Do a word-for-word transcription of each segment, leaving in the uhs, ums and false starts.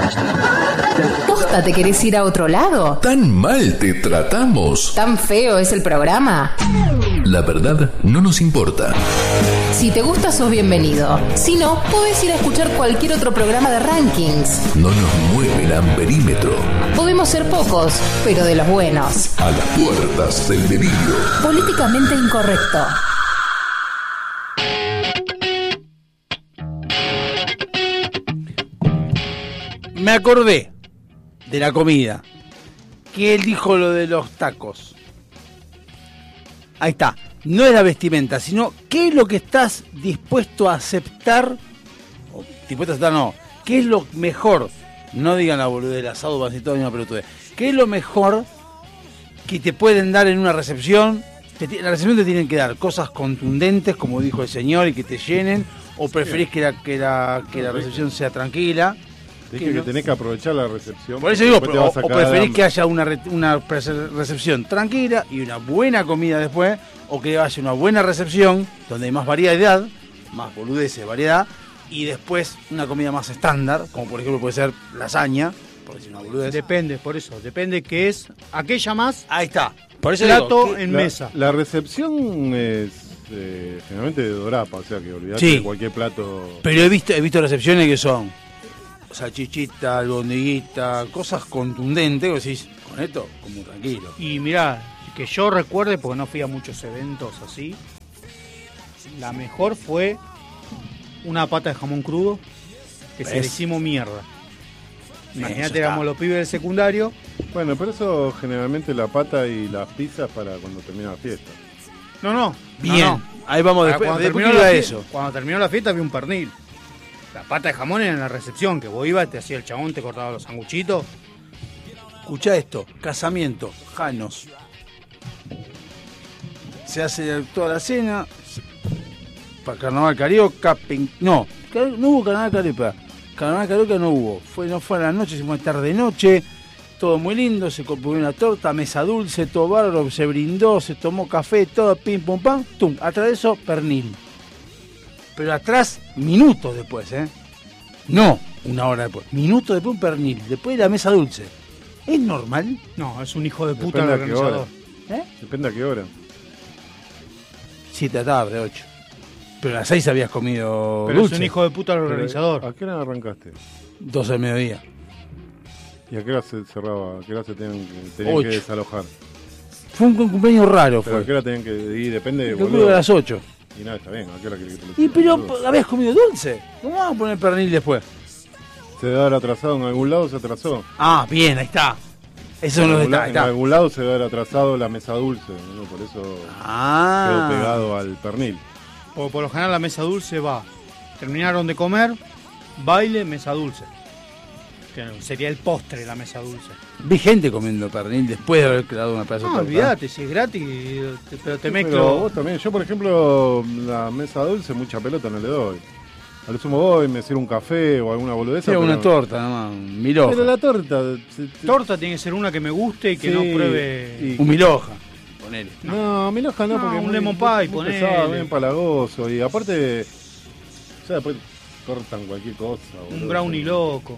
¿Posta te querés ir a otro lado? ¿Tan mal te tratamos? ¿Tan feo es el programa? La verdad no nos importa. Si te gusta, sos bienvenido. Si no, podés ir a escuchar cualquier otro programa de rankings. No nos mueve el amperímetro. Podemos ser pocos, pero de los buenos. A las puertas del delirio. Políticamente incorrecto. Me acordé de la comida, que él dijo lo de los tacos. Ahí está, no es la vestimenta, sino qué es lo que estás dispuesto a aceptar, o dispuesto a aceptar no, qué es lo mejor, no digan la boludez del asado, van a decir todo una pelotudez, qué es lo mejor que te pueden dar en una recepción. En la recepción te tienen que dar cosas contundentes, como dijo el señor, y que te llenen, o preferís que la, que la, que la recepción sea tranquila. Dije que, que tenés que aprovechar la recepción. Por eso digo, o, o preferís que haya una, re, una recepción tranquila y una buena comida después, o que haya una buena recepción donde hay más variedad, más boludeces, variedad, y después una comida más estándar, como por ejemplo puede ser lasaña, por decir una boludez. Depende, por eso, depende qué es, aquella más. Ahí está. Por eso plato digo, en la, mesa. La recepción es eh, generalmente de dorapa, o sea que olvidate sí, de cualquier plato. Pero he visto, he visto recepciones que son salchichita, albondiguita, cosas contundentes, que decís, con esto, como tranquilo. Y mirá, que yo recuerde, porque no fui a muchos eventos así, la mejor fue una pata de jamón crudo, que ¿ves? Se le hicimos mierda. Imagínate, éramos los pibes del secundario. Bueno, pero eso generalmente la pata y las pizzas para cuando termina la fiesta. No, no. Bien, no, no. Ahí vamos después. Cuando, después terminó la eso. Fiesta, cuando terminó la fiesta había un pernil. La pata de jamón era en la recepción, que vos ibas, te hacía el chabón, te cortaba los sanguchitos. Escuchá esto, casamiento, Janos. Se hace toda la cena, para Carnaval Carioca, pen... no, no hubo Carnaval Carioca, Carnaval Carioca no hubo, fue, no fue a la noche, se fue tarde noche, todo muy lindo, se compró una torta, mesa dulce, todo bárbaro, se brindó, se tomó café, todo pim pum pam, tum, atrás de eso, pernil. Pero atrás, minutos después, ¿eh? No una hora después, minutos después un pernil, después de la mesa dulce. ¿Es normal? No, es un hijo de puta el organizador. ¿Eh? Depende a qué hora. Siete de la tarde, ocho. Pero a las seis habías comido Pero dulce. es un hijo de puta el organizador. ¿A qué hora arrancaste? doce del mediodía. ¿Y a qué hora se cerraba? ¿A qué hora se tenían que, tenían que desalojar? Fue un cumpleaños raro, ¿Pero fue. a qué hora tenían que ir? Depende de... Yo creo que a las ocho. Y nada, está bien, ¿a qué hora querés que te lo Y pero boludo? habías comido dulce. ¿Cómo vamos a poner pernil después? Se debe haber atrasado en algún lado, se atrasó. Ah, bien, ahí está. Esos son los En, detalles. en algún lado se debe haber atrasado la mesa dulce, ¿no? Por eso Ah. quedó pegado al pernil. Por, por lo general la mesa dulce va, terminaron de comer, baile, mesa dulce. Que sería el postre la mesa dulce. Vi gente comiendo pernil después de haber creado una pedazo de No, torta. olvídate, si es gratis, te- pero te mezclo. Pero vos también, yo por ejemplo, la mesa dulce mucha pelota no le doy. A lo sumo voy, me sirvo un café o alguna boludeza. Sí, pero... una torta, nada más, un mil hojas. Pero la torta... se- se- Torta tiene que ser una que me guste y que Sí, no pruebe. y- Un mil hojas, ponele. No, mil hojas no, No, porque un muy- lemon muy- pie, muy ponele. pesado, muy empalagoso. Y aparte, o sea, después cortan cualquier cosa. Un boludo. brownie loco.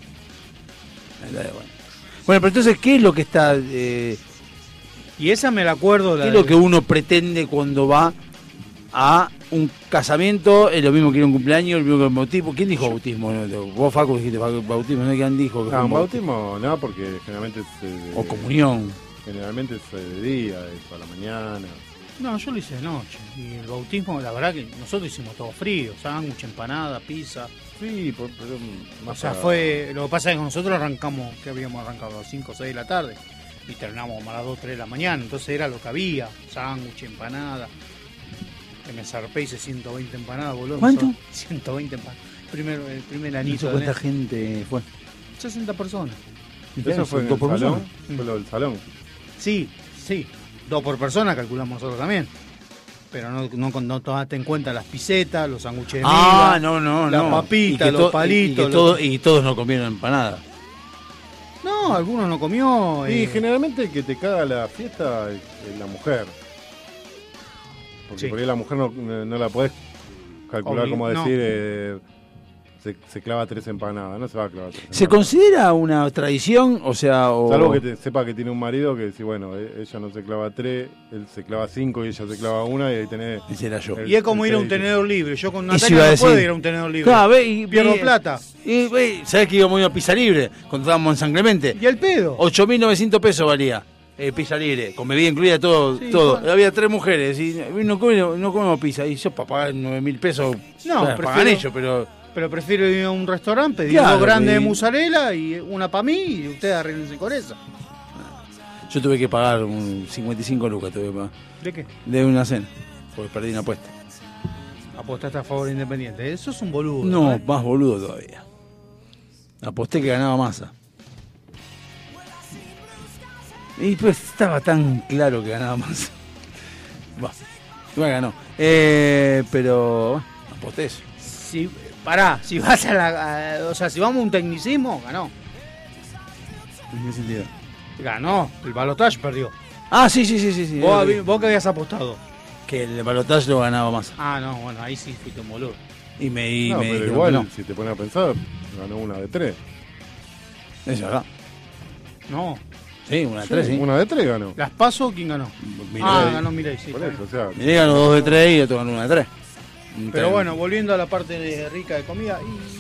Bueno. Bueno, pero entonces, ¿qué es lo que está... Eh, Y esa me la acuerdo. La ¿Qué es lo del- que uno pretende cuando va a un casamiento? Es lo mismo que ir a un cumpleaños, lo mismo que un bautismo. ¿Quién dijo bautismo? No, vos, Facu, dijiste bautismo, no sé quién dijo. Que fue No, un un bautismo no, porque generalmente se... O comunión. Generalmente es de día, es a la mañana. No, yo lo hice de noche. Y el bautismo, la verdad que nosotros hicimos todo frío: sándwich, empanada, pizza. Sí, por- pero más O sea, para- fue. Lo que pasa es que nosotros arrancamos, que habíamos arrancado a las cinco o seis de la tarde. Y terminamos como a las dos o tres de la mañana. Entonces era lo que había: sándwich, empanada. Que me zarpé, hice ciento veinte empanadas, boludo. ¿Cuánto? ciento veinte empanadas. Primero, el primer ¿Y anito. eso cuánta de gente fue? sesenta personas. Eso fue en dos el por salón, persona. fue lo del salón. Sí, sí. Dos por persona calculamos nosotros también. Pero no, no, no tomaste en cuenta las pisetas, los sándwiches de Ah, miga, no, no, la no. papita, Y que los to- palitos. Y, que los- todo- y todos no comieron empanada. No, algunos no comió. Y eh, generalmente el que te caga la fiesta es es la mujer. Porque Sí. por ahí la mujer no, no- no la podés calcular, Obli- como no. decir, eh, se, se clava tres empanadas, no se va a clavar tres ¿Se empanadas. considera una tradición? O sea, o... Salvo que te, sepa que tiene un marido que dice, bueno, eh, ella no se clava tres, él se clava cinco y ella se clava una y ahí tenés... Ese era yo. el- Y es como el ir a un tradition. tenedor libre. Yo con Eso Natalia iba a no decir. puedo ir a un tenedor libre. Claro, ve, y, Pierdo y- plata. Y, ve, ¿sabés que íbamos a ir a Pizza Libre? Cuando estábamos en San Clemente. ¿Y el pedo? ocho mil novecientos pesos valía. Eh, pizza libre, con bebida incluida, todo. Sí, todo. bueno. Había tres mujeres y no comemos, no comemos pizza. Y yo para pagar nueve mil pesos, No, o sea, prefiero- pagan ellos, pero... Pero prefiero ir a un restaurante, pedir Claro, dos grandes y- de mozzarella y una para mí y ustedes arreglense con eso. Yo tuve que pagar un cincuenta y cinco lucas, tuve que pagar, ¿De qué? de una cena, porque perdí una apuesta. Apostaste a favor de Independiente. Eso es un boludo. No, ¿eh? más boludo todavía. Aposté que ganaba Massa. Y pues estaba tan claro que ganaba Massa. Bueno, igual ganó. Eh, pero bueno, aposté eso. Si, pará, si vas a la. a- o sea, si vamos a un tecnicismo, ganó. ¿En qué sentido? Ganó. El balotaje perdió. Ah, sí, sí, sí, sí. sí. ¿Vos, Eh, habi- vos que habías apostado? Que el balotaje lo ganaba Massa. Ah, no, bueno, ahí sí fuiste un boludo. Y me, y No, me pero dijeron igual, que no. si te pones a pensar, ganó una de tres. Es verdad. No. Sí, una de tres, sí. Una de tres ganó. ¿Las paso quién ganó? Milei. Ah, ganó Milei, sí. Por está eso, bien. o sea, Milei ganó dos de tres y otro ganó una de tres. Pero bueno, volviendo a la parte de rica de comida.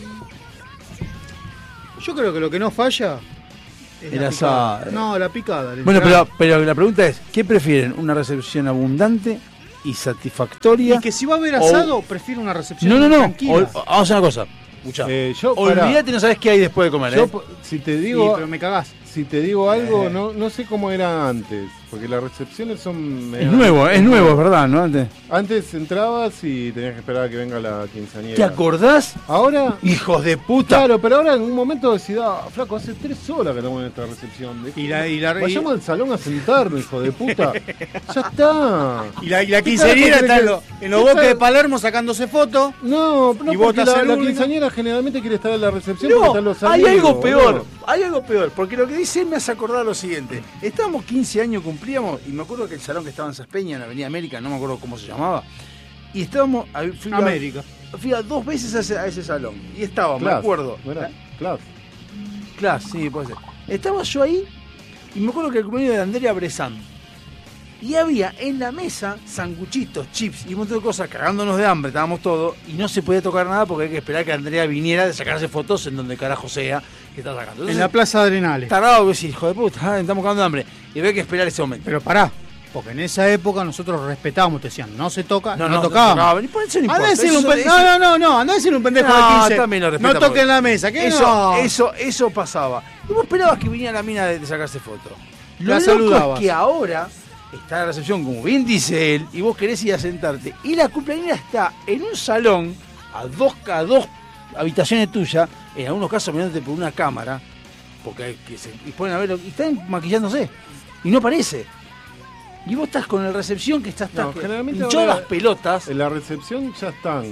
y- Yo creo que lo que no falla es El la picada. asado. No, la picada. el Bueno, trago. pero, pero la pregunta es, ¿qué prefieren? ¿Una recepción abundante y satisfactoria? Y que si va a haber o- asado, prefiero una recepción No, no, no. tranquila. Ol- vamos a hacer una cosa. Escuchá. eh, yo, pará, Olvídate, no sabes qué hay después de comer, yo ¿eh? po- si te Sí, digo, pero me cagás. si te digo algo, Eh. no, no sé cómo era antes, porque las recepciones son... Es nuevo, es nuevo, es verdad, ¿no? Antes. Antes entrabas y tenías que esperar a que venga la quinceañera. ¿Te acordás? Ahora, Hijos de puta. claro, pero ahora en un momento decís, ah, flaco, hace tres horas que estamos en esta recepción. Y la- y la- Vayamos al salón a sentarnos, hijo de puta. Ya está. Y la, y la ¿Qué quinceañera carajo está en, querés lo- que- en los qué bosques de tal? Palermo sacándose fotos. No, no Y vos porque estás la, el la único. quinceañera generalmente quiere estar en la recepción porque No, están los hay amigos, algo peor, boludo. hay algo peor, porque lo que dice él me hace acordar lo siguiente. Estábamos quince años, cumplíamos, y me acuerdo que el salón que estaba en Saspeña, en la Avenida América, no me acuerdo cómo se llamaba, y estábamos, a- fui a- América. fui a dos veces a ese, a ese salón, y estaba, me Class, acuerdo, ¿no era? Class. Claro, sí, puede ser. Estaba yo ahí, y me acuerdo que el cumpleaños de Andrea Bressan, y había en la mesa sanguchitos, chips y un montón de cosas, cagándonos de hambre, estábamos todos, y no se podía tocar nada porque hay que esperar que Andrea viniera de sacarse fotos en donde carajo sea que está sacando. En Entonces, la Plaza Arenales. tarado, que decís, hijo de puta, ah, estamos cagando de hambre. Y había que esperar ese momento. Pero pará, porque en esa época nosotros respetábamos, te decían, no se toca, no, no tocábamos. tocaban. Y por eso no Andá a importa. decirle un Eso- pen- eso- No, no, no, no, andá a decirle un pendejo No, de quince. también lo No respetamos. toquen la mesa, ¿qué Eso, no? eso, eso pasaba. Y vos esperabas que viniera la mina de, de sacarse fotos. Lo La loco saludabas. es que ahora está la recepción, como bien dice él, y vos querés ir a sentarte. Y la cumpleañera está en un salón, a dos, a dos habitaciones tuyas, en algunos casos mirándote por una cámara, porque hay que se y ponen a verlo, y están maquillándose. Y no aparece. Y vos estás con la recepción que está hasta No, que generalmente hinchó ahora- las pelotas. En la recepción ya están.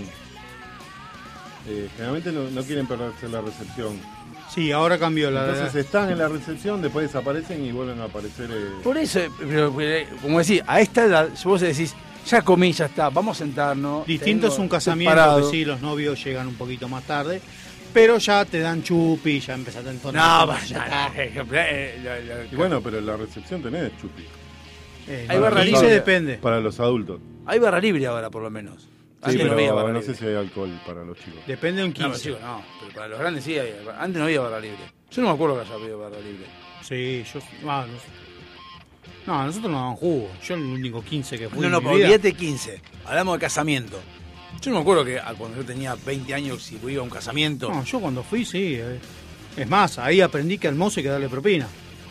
Eh, generalmente no, no quieren perderse la recepción. Sí, ahora cambió la Entonces están en la recepción, después desaparecen y vuelven a aparecer. eh, Por eso, pero, pero, como decís, a esta edad, si vos decís, ya comí, ya está, vamos a sentarnos. Distinto tengo- es un estoy casamiento, parado. que sí, los novios llegan un poquito más tarde, pero ya te dan chupi, ya empezaste a entonar. No, como, vaya, ya está. eh, la- la- Y bueno, pero en la recepción tenés chupi. Eh, Hay no, barra quince libre. depende. Para los adultos. hay barra libre ahora, por lo menos. Sí, Antes pero no había no, barra sé libre. si hay alcohol para los chicos. Depende de un No, pero quince. chicos, no, pero para los grandes sí hay. Antes no había barra libre. Yo no me acuerdo que haya habido barra libre. Sí, yo. Ah, no, sé. No, nosotros no daban jugo. Yo el único quince que fui. No, en no, mi pero vida. olvídate quince. Hablamos de casamiento. Yo no me acuerdo que ah, cuando yo tenía veinte años, si iba a un casamiento. No, yo cuando fui, sí. eh. Es más, ahí aprendí que al mozo hay que darle propina.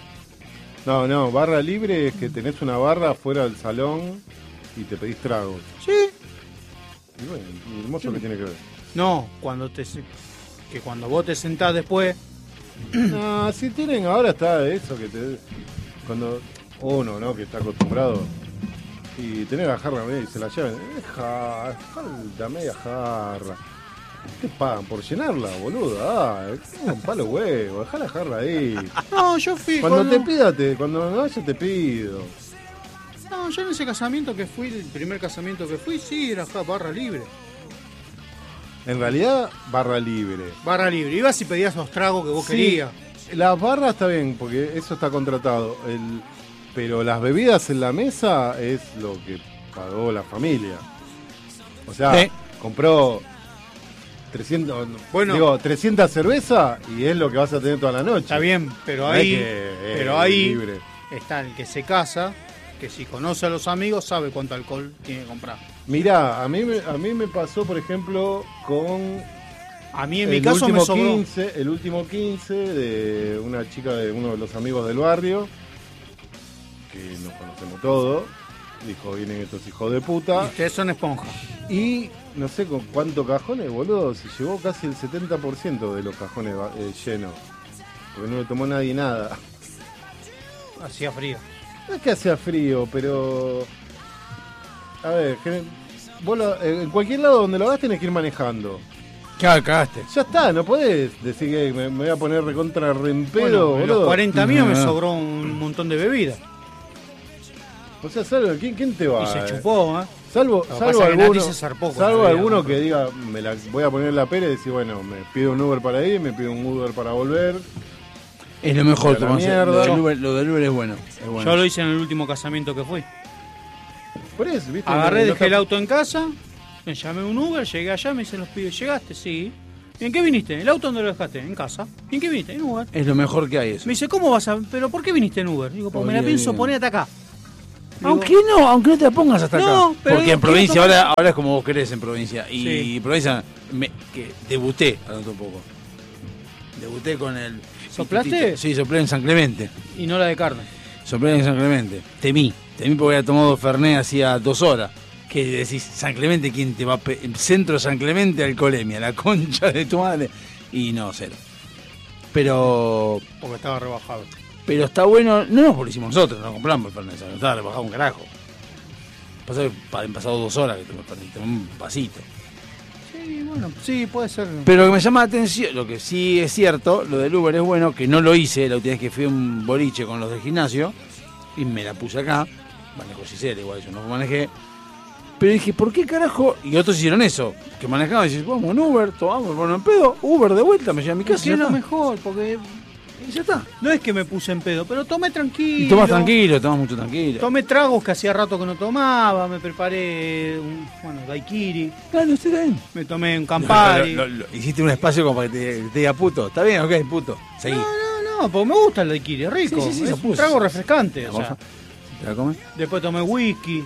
No, no, barra libre es que tenés una barra fuera del salón y te pedís tragos. Sí. Y bueno, ¿y el mozo qué tiene que ver? No, cuando te. se- Que cuando vos te sentás después. No, si tienen, ahora está eso que te. Cuando uno, ¿no? Que está acostumbrado y tener la jarra media y se la llevan. Deja, falta media jarra. ¿Qué pagan por llenarla, boludo? Ah, es un palo huevo, dejá la jarra ahí. No, yo fui. Cuando cuando- te pida, te, cuando me vaya te pido. No, yo en ese casamiento que fui, el primer casamiento que fui, sí, era ja- barra libre. En realidad, barra libre. Barra libre. Ibas y pedías los tragos que vos Sí, querías. Las barras está bien, porque eso está contratado. El, pero las bebidas en la mesa es lo que pagó la familia. O sea, Sí. compró trescientos, Bueno. digo, trescientas cervezas y es lo que vas a tener toda la noche. Está bien, pero No es ahí, que es pero ahí libre. está el que se casa, que si conoce a los amigos sabe cuánto alcohol tiene que comprar. Mirá, a mí, me- a mí me pasó, por ejemplo, con A mí en mi el caso último me sobró. quince, el último quince de una chica de uno de los amigos del barrio, que nos conocemos todos, dijo, vienen estos hijos de Y puta, ustedes son esponjas. y no sé con cuántos cajones, boludo, se llevó casi el setenta por ciento de los cajones eh, llenos, porque no le tomó nadie nada. Hacía frío. No es que hacía frío, pero... A ver, que- vos lo- en cualquier lado donde lo hagas tenés que ir manejando. Claro, cagaste. Ya está, no podés decir que me, me voy a poner recontra rempedo, Bueno, en los boludo. cuarenta míos me No. sobró un montón de bebida. O sea, salvo, ¿quién, quién te va? Y se eh? chupó, ¿eh? Salvo, Lo que salvo pasa es que alguno, Nati se zarpó con salvo la vida, alguno ¿no? que diga, me la voy a poner la pera y decir, bueno, me pido un Uber para ir, me pido un Uber para volver. Es lo mejor, A la Tomás. mierda. Lo del Uber, lo del Uber es bueno. Es bueno. Yo lo hice en el último casamiento que fui. Por eso, ¿viste? Agarré, No- no dejé el está- auto en casa, me llamé un Uber, llegué allá, me dicen los pibes, ¿llegaste? Sí. ¿Y en qué viniste? ¿El auto dónde lo dejaste? En casa. ¿Y en qué viniste? En Uber. Es lo mejor que hay eso. Me dice, ¿cómo vas a...? ¿Pero por qué viniste en Uber? Digo, porque me la Oye, pienso bien. poner hasta acá. Digo, Aunque no, aunque no te la pongas hasta No, acá. pero Porque digo, en provincia quiero tomar- ahora, ahora es como vos querés en provincia. Y Sí. provincia, me, que debuté, hablando un poco. Debuté con el. ¿Soplaste? pititito. Sí, soplé en San Clemente. Y no la de carne. Soplé en San Clemente. Temí. Temí porque había tomado Fernet hacía dos horas. Que decís, San Clemente, ¿quién te va a pe- Centro San Clemente, alcoholemia, la concha de tu madre. Y no, cero. Pero. Porque estaba rebajado. Pero está bueno, no nos lo hicimos nosotros, no compramos el Fernet, no estaba rebajado un carajo. Pasa que pa- han pasado dos horas que tomé Fernet, tomé un vasito. Sí, bueno, sí, puede ser. Pero lo que me llama la atención, lo que sí es cierto, lo del Uber es bueno, que no lo hice la última vez que fui a un boliche con los del gimnasio, y me la puse acá, manejo Gisela, igual yo no manejé. Pero dije, ¿por qué carajo? Y otros hicieron eso, que manejaban y dices, vamos en Uber, tomamos, bueno, en pedo, Uber de vuelta, me llevé a mi casa que y es ya lo está. mejor, porque Y ya está. no es que me puse en pedo, pero tomé tranquilo. Y tomás tranquilo, tomás mucho tranquilo. Tomé tragos que hacía rato que no tomaba, me preparé un, bueno, daiquiri, Claro, usted está bien. me tomé un Campari. Lo- lo- lo- hiciste un espacio como para que te, te diga puto. Está bien, ok, puto. Seguí. No, no, no, porque me gusta el daiquiri, es rico. Sí, sí, sí, es se un puso. trago refrescante. O sea. ¿Te la comes? Después tomé whisky,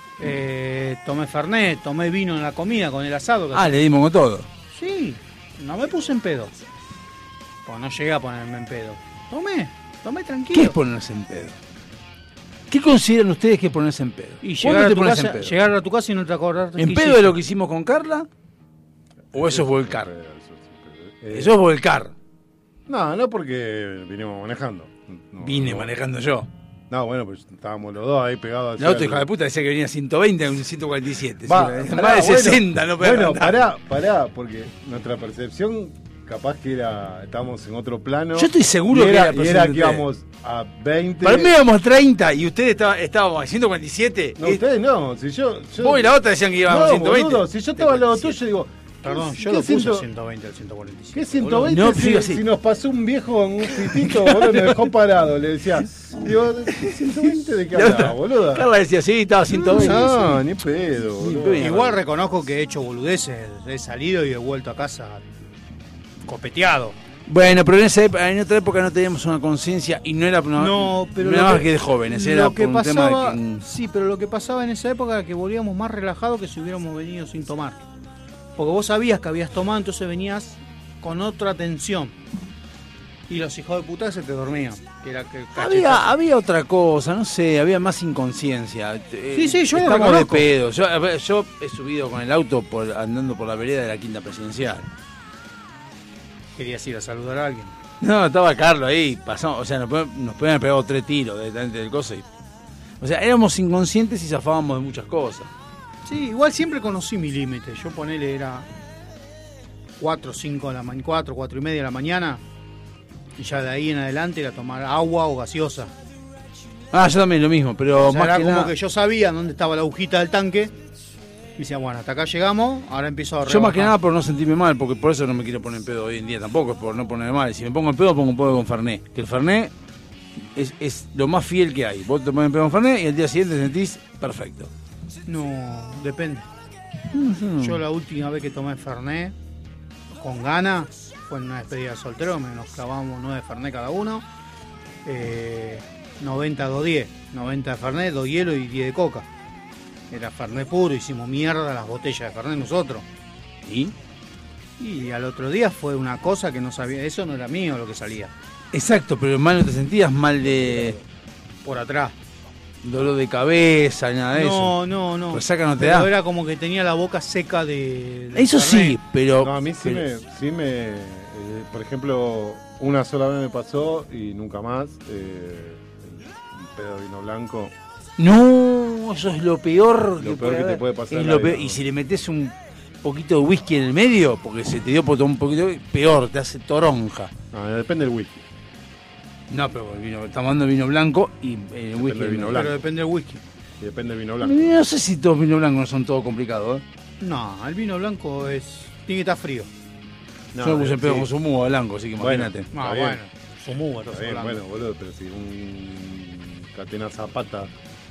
eh, tomé fernet, tomé vino en la comida con el asado. que Ah, hacía- le dimos con todo. Sí, no me puse en pedo. Pues no llegué a ponerme en pedo. Tomé, tomé tranquilo. ¿Qué es ponerse en pedo? ¿Qué consideran ustedes que es ponerse en pedo? Y ¿Cuándo llegar a, te tu pones casa, en pedo? llegar a tu casa y no te acordar ¿En pedo de lo que hicimos con Carla? ¿O eso es volcar? Eh, Eso es volcar. No, no porque vinimos manejando. No, Vine no. manejando yo. No, bueno, pues estábamos los dos ahí pegados. El auto, hija de puta, decía que venía a ciento veinte, a un ciento cuarenta y siete. Va, Sí, pará, más de bueno, sesenta, no podía Bueno, andar. pará, pará, porque nuestra percepción capaz que era, estábamos en otro plano. Yo estoy seguro y que era, era y era que ustedes. íbamos a veinte. Para mí íbamos a treinta y ustedes estaba- estábamos a ciento cuarenta y siete. No, y- ustedes no, si yo... yo Vos y la otra decían que íbamos a no, ciento veinte. boludo, si yo estaba al lado tuyo, digo... Perdón, ¿qué yo lo puse ciento- a ciento veinte al ciento cuarenta y siete. ¿Qué ciento veinte No, si, sigo así. si nos pasó un viejo en un fitito, boludo, nos dejó parado? Le decía, digo, ¿qué ciento veinte de qué La hablaba, otra- boludo? Carla decía, sí, estaba a ciento veinte. No, ni pedo, boludo. pedo. Igual reconozco que he hecho boludeces, he salido y he vuelto a casa copeteado. Bueno, pero en, esa época- en otra época no teníamos una conciencia y no era, no, No, pero no lo era más que- que de jóvenes, era lo que por un tema pasaba, de que... mm, sí, pero lo que pasaba en esa época era que volvíamos más relajados que si hubiéramos venido sin tomar. Porque vos sabías que habías tomado, entonces venías con otra tensión. Y los hijos de puta se te dormían. Que era que Había, había otra cosa, no sé, había más inconsciencia. Eh, Sí, sí, yo lo Estamos de reconozco. pedo. Yo, a ver, yo he subido con el auto por, andando por la vereda de la Quinta Presidencial. Querías ir a saludar a alguien. No, estaba Carlos ahí, pasamos, o sea, nos, podían- nos podían haber pegado tres tiros directamente del coso. Y, o sea, éramos inconscientes y zafábamos de muchas cosas. Sí, igual siempre conocí mi límite. Yo ponele era cuatro, cinco de la mañana, cuatro, cuatro y media de la mañana. Y ya de ahí en adelante era tomar agua o gaseosa. Ah, yo también lo mismo, pero O sea, más era que como nada... que yo sabía dónde estaba la agujita del tanque Y decía, bueno, hasta acá llegamos, ahora empiezo a rebajar. Yo más que nada por no sentirme mal, porque por eso no me quiero poner en pedo hoy en día tampoco, es por no ponerme mal. Si me pongo en pedo, pongo en pedo con Fernet. Que el Fernet es, es lo más fiel que hay. Vos te pones en pedo con Fernet y el día siguiente te sentís perfecto. No, depende. Uh-huh. Yo la última vez que tomé Fernet, con ganas, fue en una despedida de soltero, nos clavamos nueve Fernet cada uno. Eh, noventa, dos diez. noventa de Fernet, dos hielo y diez de coca. Era Fernet puro, hicimos mierda las botellas de Fernet nosotros. ¿Y? Y al otro día fue una cosa que no sabía, eso no era mío lo que salía. Exacto, pero mal no te sentías, mal de Por atrás. dolor de cabeza, nada de eso. No, no, no. Resaca no te Pero da. era como que tenía la boca seca de... de Eso Fernet. sí, pero... No, a mí sí pero- me, sí me eh, por ejemplo, una sola vez me pasó y nunca más, eh, el pedo de vino blanco. No, eso es lo peor, Lo peor que te haber. puede pasar Es en lo la peor. vida, Y ¿no? si le metes un poquito de whisky en el medio, porque se te dio por tomar un poquito, peor, te hace toronja. No, depende del whisky. No, pero el vino, estamos hablando de vino blanco y eh, el whisky. del vino no. blanco. Pero depende del whisky. Y depende del vino blanco. No sé si todos vinos blancos no son todo complicados, ¿eh? No, el vino blanco es tiene que estar frío. No, Yo me puse en pedo sí. con su mugo blanco, así que Bueno. imagínate. Ah, bien. bueno. Sumúa, Está bien, bueno, boludo, pero si un Catena Zapata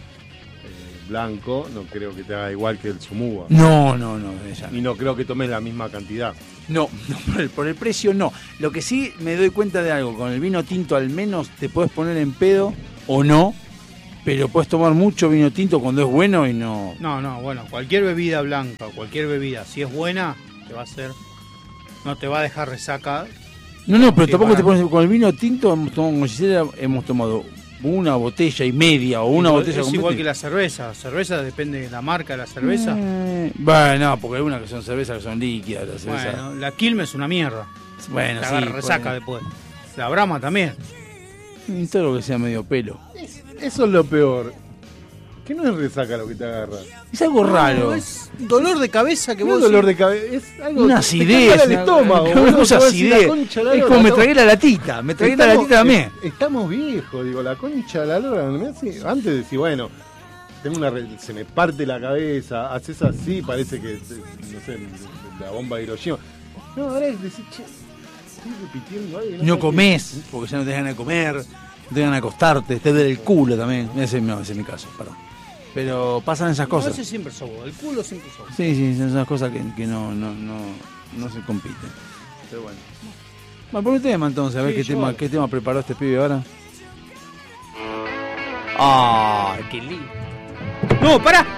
eh, blanco, no creo que te haga igual que el Sumuba. No, no, no, ella Y no creo que tomes la misma cantidad. no, no por, el, por el precio no. Lo que sí me doy cuenta de algo, con el vino tinto al menos te puedes poner en pedo o no, pero puedes tomar mucho vino tinto cuando es bueno y no... No, no, bueno, cualquier bebida blanca, cualquier bebida, si es buena, te va a hacer, no te va a dejar resaca. No, no, pero Sí, tampoco para- te pones... Con el vino tinto hemos tomado, con Gisela, hemos tomado una botella y media o una Igual- botella es completa. igual que la cerveza. Cerveza depende de la marca de la cerveza. Eh, bueno, no, porque hay unas que son cervezas que son líquidas. La cerveza. Bueno, la Quilmes es una mierda. Bueno, te sí, agarra resaca por- después. La Brahma también. y todo lo que sea medio pelo. Eso es lo peor. Que no es resaca lo que te agarra. Es algo raro. No, es dolor de cabeza que No vos es dolor de decís, cabeza, es algo Una que acidez. te carga el una- estómago. una boludo, cosa te vas a decir, acidez. la concha de la Es lora, como me ¿no? tragué la latita. Me tragué la Estamos- latita también. eh, Estamos viejos, digo, la concha de la lora. ¿no? Mirá si- Antes de decir, bueno, tengo una re- se me parte la cabeza, haces así, parece que, te- no sé, la bomba de Hiroshima. No, ahora es decir, che, estoy repitiendo algo. que No sé comés, porque ya no te dejan de comer, no te dejan de acostarte, te duele el culo también. Ese, no, ese es mi caso, perdón. Pero pasan esas no, cosas. ese siempre sos vos, el culo siempre sos vos. Sí, sí, son esas cosas que, que no, no, no, no se compiten. Pero bueno. Bueno, por un tema entonces, a ver Sí, qué, yo- tema, qué tema preparó este pibe ahora. ¡Ah, qué lindo! ¡No, pará!